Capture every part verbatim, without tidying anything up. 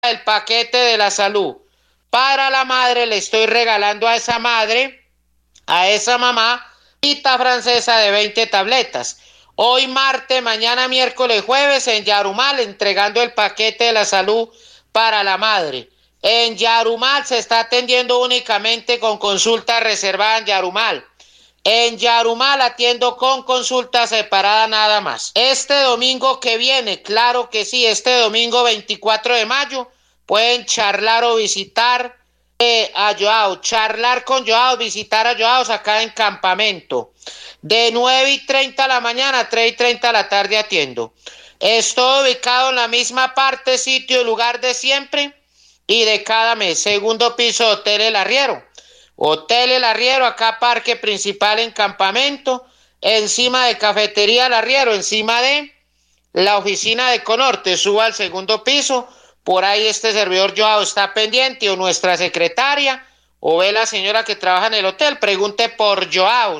el paquete de la salud para la madre, le estoy regalando a esa madre, a esa mamá, pita francesa de veinte tabletas. Hoy martes, mañana miércoles, jueves en Yarumal, entregando el paquete de la salud para la madre. En Yarumal se está atendiendo únicamente con consulta reservada en Yarumal. En Yarumal atiendo con consulta separada nada más. Este domingo que viene, claro que sí, este domingo veinticuatro de mayo, pueden charlar o visitar eh, a Joao, charlar con Joao, visitar a Joao acá en Campamento. De nueve y treinta de la mañana a tres y treinta de la tarde atiendo. Estoy ubicado en la misma parte, sitio y lugar de siempre y de cada mes. Segundo piso, Hotel El Arriero. Hotel El Arriero, acá parque principal en Campamento, encima de Cafetería El Arriero, encima de la oficina de Conorte. Suba al segundo piso, por ahí este servidor Joao está pendiente, o nuestra secretaria, o ve la señora que trabaja en el hotel, pregunte por Joao,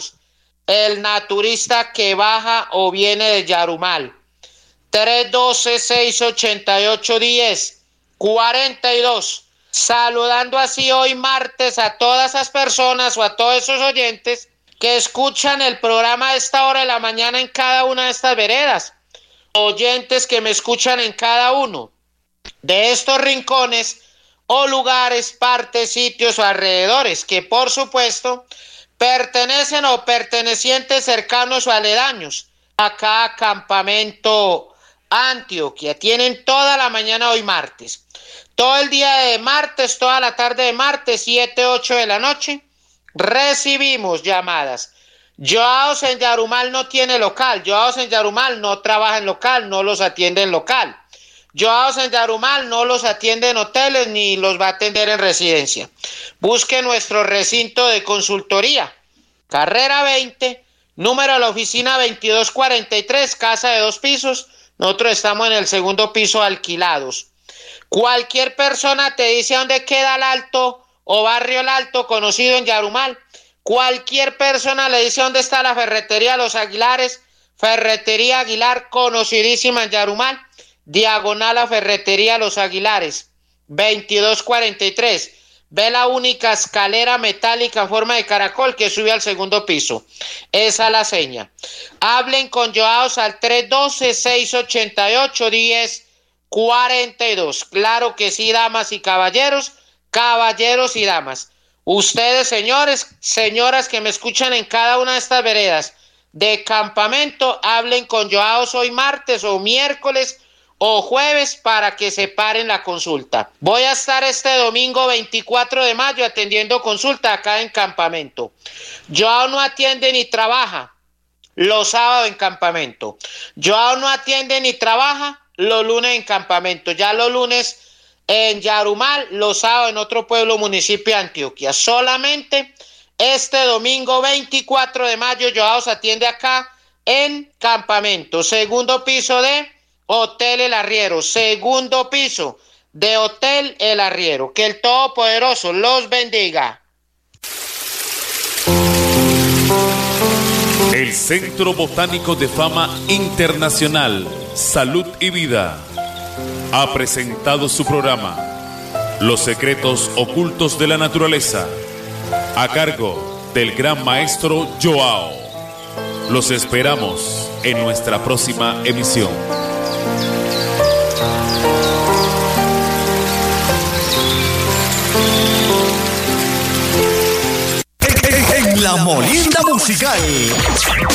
el naturista que baja o viene de Yarumal. tres uno dos, seis ocho ocho, uno cero cuarenta y dos. Saludando así hoy martes a todas esas personas o a todos esos oyentes que escuchan el programa a esta hora de la mañana en cada una de estas veredas. Oyentes que me escuchan en cada uno de estos rincones o lugares, partes, sitios o alrededores que por supuesto pertenecen o pertenecientes cercanos o aledaños acá a Campamento Antioquia. Tienen toda la mañana hoy martes. Todo el día de martes, toda la tarde de martes, siete, ocho de la noche, recibimos llamadas. Joao en Yarumal no tiene local, Joao en Yarumal no trabaja en local, no los atiende en local. Joao en Yarumal no los atiende en hoteles ni los va a atender en residencia. Busque nuestro recinto de consultoría, carrera veinte, número de la oficina veintidós cuarenta y tres, casa de dos pisos. Nosotros estamos en el segundo piso alquilados. Cualquier persona te dice dónde queda el Alto o Barrio El Alto, conocido en Yarumal. Cualquier persona le dice dónde está la ferretería Los Aguilares, Ferretería Aguilar, conocidísima en Yarumal. Diagonal a Ferretería Los Aguilares, veintidós cuarenta y tres. Ve la única escalera metálica en forma de caracol que sube al segundo piso. Esa es la seña. Hablen con Joao al tres uno dos, seis ocho ocho, uno cero cuarenta y dos. Claro que sí, damas y caballeros, caballeros y damas. Ustedes, señores, señoras que me escuchan en cada una de estas veredas de Campamento, hablen con Joao hoy martes o miércoles o jueves para que se paren la consulta. Voy a estar este domingo veinticuatro de mayo atendiendo consulta acá en Campamento. Joao no atiende ni trabaja los sábados en Campamento. Joao no atiende ni trabaja los lunes en Campamento. Ya los lunes en Yarumal, los sábados en otro pueblo, municipio de Antioquia. Solamente este domingo veinticuatro de mayo Joao se atiende acá en Campamento. Segundo piso de Hotel El Arriero, segundo piso de Hotel El Arriero. Que el Todopoderoso los bendiga. El Centro Botánico de Fama Internacional, Salud y Vida, ha presentado su programa Los Secretos Ocultos de la Naturaleza, a cargo del gran maestro Joao. Los esperamos en nuestra próxima emisión. En la Molienda Musical.